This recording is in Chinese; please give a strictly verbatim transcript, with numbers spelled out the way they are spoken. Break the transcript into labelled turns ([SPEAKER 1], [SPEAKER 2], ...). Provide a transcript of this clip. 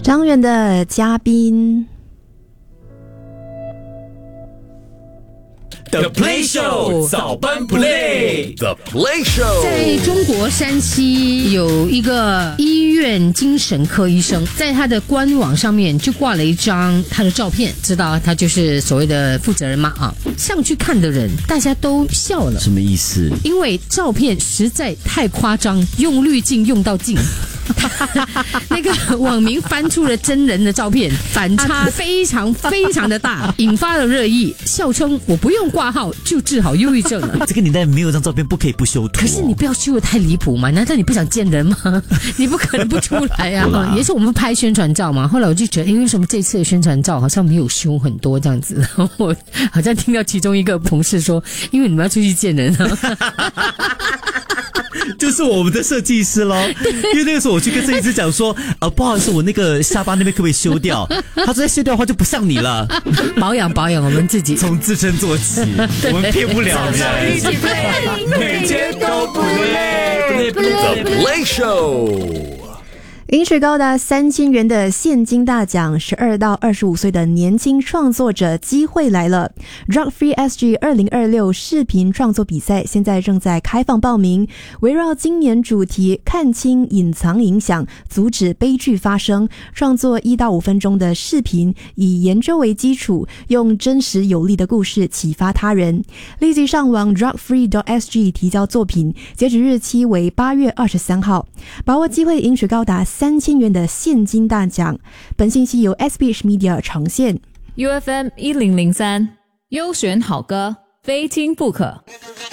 [SPEAKER 1] 张远的嘉宾。
[SPEAKER 2] The Play Show 早班 Play
[SPEAKER 3] The Play Show
[SPEAKER 4] 在中国山西有一个医院精神科医生，在他的官网上面就挂了一张他的照片，知道他就是所谓的负责人嘛啊，上去看的人大家都笑了。
[SPEAKER 2] 什么意思？
[SPEAKER 4] 因为照片实在太夸张，用滤镜用到尽。那个网民翻出了真人的照片，反差非常非常的大，引发了热议，笑称我不用挂号就治好忧郁症了。
[SPEAKER 2] 这个年代没有张照片不可以不修图、哦、
[SPEAKER 4] 可是你不要修得太离谱嘛，难道你不想见人吗？你不可能不出来啊。也是我们拍宣传照嘛，后来我就觉得，因为什么这次的宣传照好像没有修很多这样子，然后我好像听到其中一个同事说，因为你们要出去见人啊。
[SPEAKER 2] 就是我们的设计师咯，因为那个时候我去跟设计师讲说，呃，不好意思，我那个下巴那边可不可以修掉？他说再修掉的话就不像你了。
[SPEAKER 4] 保养保养我们自己，
[SPEAKER 2] 从自身做起，我们骗不了人。
[SPEAKER 3] 一起 play， 每天都不累。The Play Show。
[SPEAKER 1] 赢取高达三千元的现金大奖，十二到二十五岁的年轻创作者机会来了。Drug Free S G 二零二六视频创作比赛现在正在开放报名，围绕今年主题看清隐藏影响，阻止悲剧发生，创作一到五分钟的视频，以研究为基础，用真实有力的故事启发他人。立即上网 drug free dot s g 提交作品，截止日期为八月二十三号，把握机会赢取高达三千元的现金大奖。本信息由 S B H Media 呈现。
[SPEAKER 5] U F M 一零零三优选好歌，非听不可。